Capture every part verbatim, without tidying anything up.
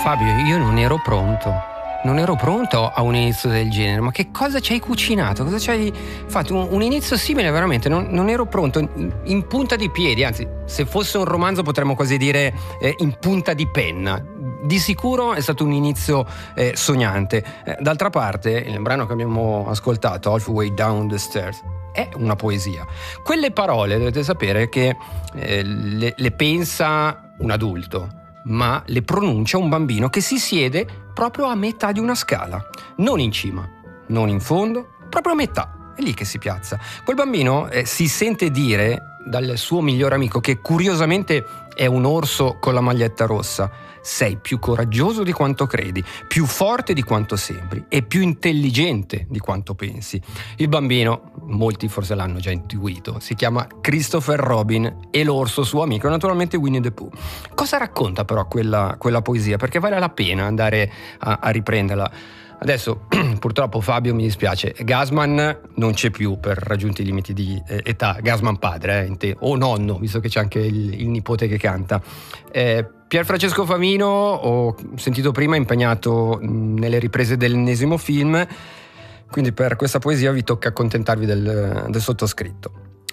Fabio, io non ero pronto. Non ero pronto a un inizio del genere. Ma che cosa ci hai cucinato? Cosa ci hai fatto? Un, un inizio simile, veramente. Non, non ero pronto. In, in punta di piedi, anzi, se fosse un romanzo potremmo quasi dire eh, in punta di penna. Di sicuro è stato un inizio eh, sognante. Eh, d'altra parte, il brano che abbiamo ascoltato, Halfway Down the Stairs, è una poesia. Quelle parole dovete sapere che eh, le, le pensa un adulto, ma le pronuncia un bambino che si siede proprio a metà di una scala, non in cima, non in fondo, proprio a metà, è lì che si piazza. Quel bambino eh, si sente dire dal suo migliore amico, che curiosamente è un orso con la maglietta rossa: sei più coraggioso di quanto credi, più forte di quanto sembri e più intelligente di quanto pensi. Il bambino, molti forse l'hanno già intuito, si chiama Christopher Robin e l'orso suo amico, naturalmente Winnie the Pooh. Cosa racconta però quella, quella poesia? Perché vale la pena andare a, a riprenderla. Adesso purtroppo, Fabio, mi dispiace, Gassman non c'è più per raggiunti i limiti di eh, età. Gassman padre, eh, te, o nonno, visto che c'è anche il, il nipote che canta. eh, Pierfrancesco Favino, ho sentito prima, è impegnato nelle riprese dell'ennesimo film, quindi per questa poesia vi tocca accontentarvi del, del sottoscritto.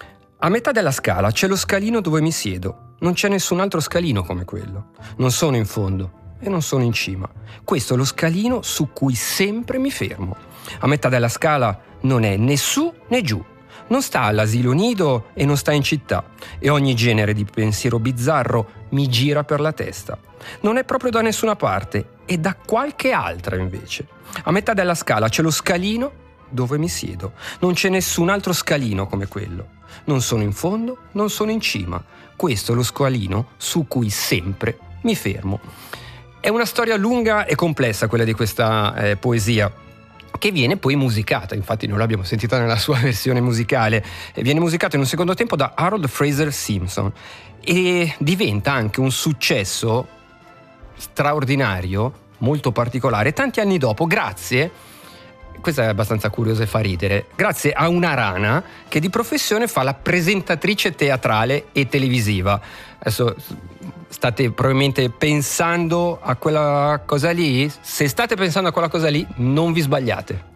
A metà della scala c'è lo scalino dove mi siedo, non c'è nessun altro scalino come quello. Non sono in fondo e non sono in cima. Questo è lo scalino su cui sempre mi fermo. A metà della scala non è né su né giù. Non sta all'asilo nido e non sta in città, e ogni genere di pensiero bizzarro mi gira per la testa. Non è proprio da nessuna parte, è da qualche altra invece. A metà della scala c'è lo scalino dove mi siedo. Non c'è nessun altro scalino come quello. Non sono in fondo, non sono in cima. Questo è lo scalino su cui sempre mi fermo. È una storia lunga e complessa quella di questa eh, poesia, che viene poi musicata. Infatti noi l'abbiamo sentita nella sua versione musicale, e viene musicata in un secondo tempo da Harold Fraser Simpson e diventa anche un successo straordinario, molto particolare, tanti anni dopo, grazie, questa è abbastanza curiosa e fa ridere, grazie a una rana che di professione fa la presentatrice teatrale e televisiva. Adesso state probabilmente pensando a quella cosa lì? Se state pensando a quella cosa lì, non vi sbagliate.